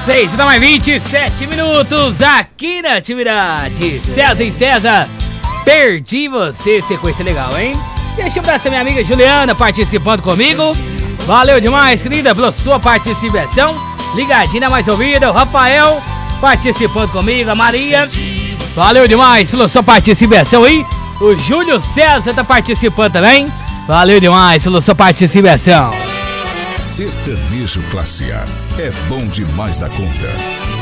6 da mais 27 minutos aqui na atividade. César e César, perdi você, sequência legal, hein? Deixa eu dar essa minha amiga Juliana participando comigo. Valeu demais, querida, pela sua participação. Ligadinha mais ouvida, o Rafael participando comigo, a Maria. Valeu demais pela sua participação aí. O Júlio César tá participando também. Valeu demais pela sua participação. Sertanejo Classe A é bom demais da conta.